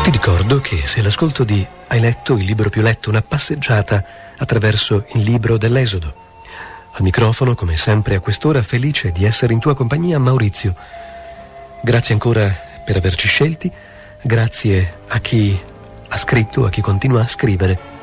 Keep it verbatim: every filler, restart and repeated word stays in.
Ti ricordo che se l'ascolto di Hai letto il libro più letto, una passeggiata attraverso il libro dell'Esodo. Al microfono, come sempre a quest'ora, felice di essere in tua compagnia, Maurizio. Grazie ancora per averci scelti, grazie a chi ha scritto, a chi continua a scrivere.